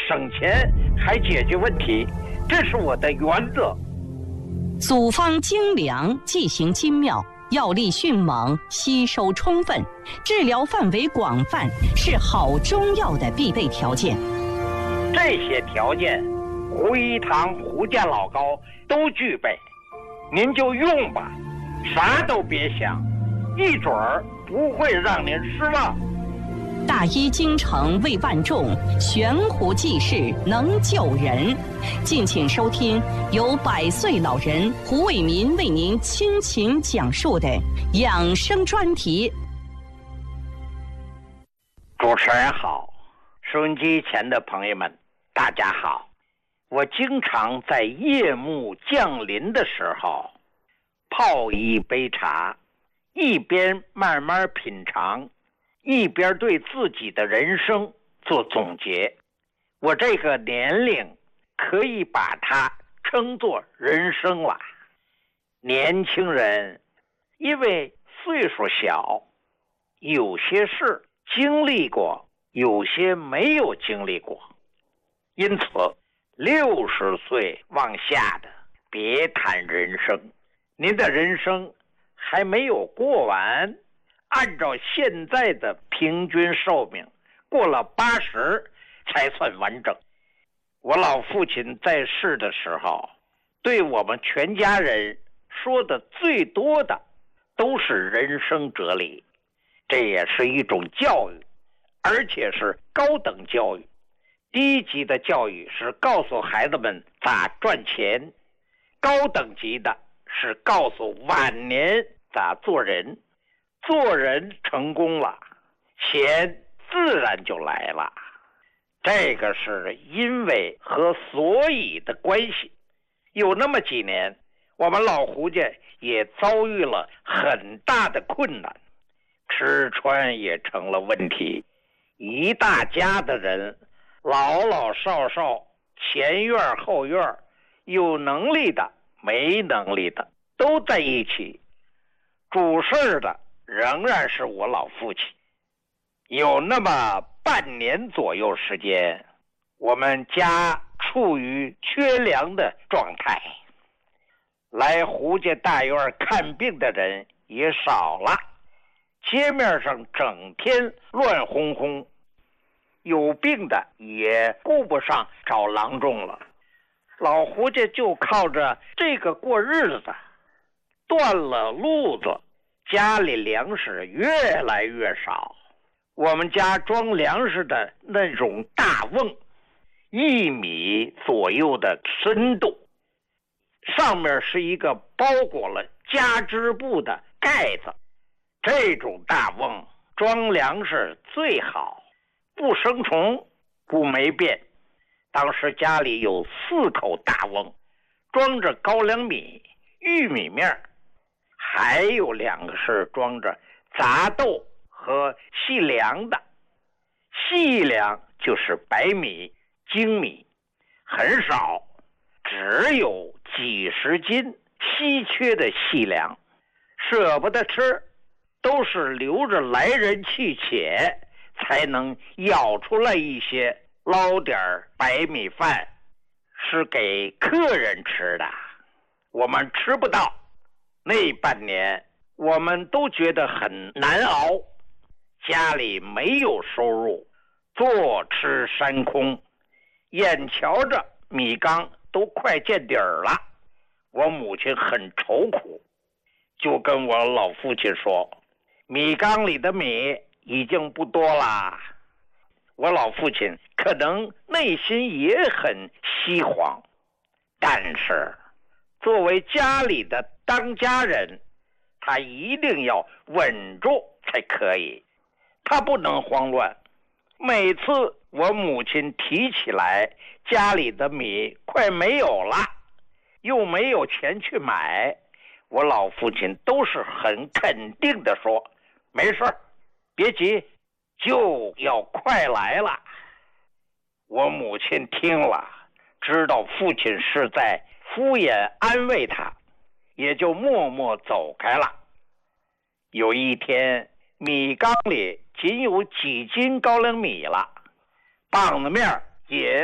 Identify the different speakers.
Speaker 1: 省钱还解决问题，这是我的原则。
Speaker 2: 组方精良，剂型精妙，药力迅猛，吸收充分，治疗范围广泛，是好中药的必备条件。
Speaker 1: 这些条件，胡一堂、胡家老高都具备，您就用吧，啥都别想，一准儿不会让您失望。
Speaker 2: 大医精诚为万众，悬壶济世能救人。敬请收听由100岁老人胡伟民为您倾情讲述的养生专题。
Speaker 1: 主持人好，收音机前的朋友们，大家好。我经常在夜幕降临的时候，泡一杯茶，一边慢慢品尝，一边对自己的人生做总结。我这个年龄可以把它称作人生了。年轻人因为岁数小，有些事经历过，有些没有经历过，因此60岁往下的别谈人生，您的人生还没有过完，按照现在的平均寿命，过了80才算完整。我老父亲在世的时候，对我们全家人说的最多的都是人生哲理，这也是一种教育，而且是高等教育。低级的教育是告诉孩子们咋赚钱，高等级的是告诉晚年咋做人。做人成功了，钱自然就来了。这个是因为和所以的关系。有那么几年，我们老胡家也遭遇了很大的困难，吃穿也成了问题。一大家的人，老老少少，前院后院，有能力的没能力的都在一起，主事的仍然是我老父亲。有那么半年左右时间，我们家处于缺粮的状态，来胡家大院看病的人也少了，街面上整天乱哄哄，有病的也顾不上找郎中了。老胡家就靠着这个过日子，断了路子，家里粮食越来越少。我们家装粮食的那种大瓮，1米左右的深度，上面是一个包裹了夹织布的盖子。这种大瓮装粮食最好，不生虫，不霉变。当时家里有4口大瓮，装着高粱米、玉米面，还有2个是装着杂豆和细粮的。细粮就是白米、精米，很少，只有几十斤稀缺的细粮，舍不得吃，都是留着来人去且才能舀出来一些，捞点白米饭，是给客人吃的，我们吃不到。那半年我们都觉得很难熬，家里没有收入，坐吃山空，眼瞧着米缸都快见底儿了。我母亲很愁苦，就跟我老父亲说，米缸里的米已经不多啦。我老父亲可能内心也很稀慌，但是作为家里的当家人，他一定要稳住才可以，他不能慌乱。每次我母亲提起来家里的米快没有了，又没有钱去买，我老父亲都是很肯定的说，没事，别急，就要快来了。我母亲听了，知道父亲是在敷衍安慰他，也就默默走开了。有一天，米缸里仅有几斤高粱米了，棒子面也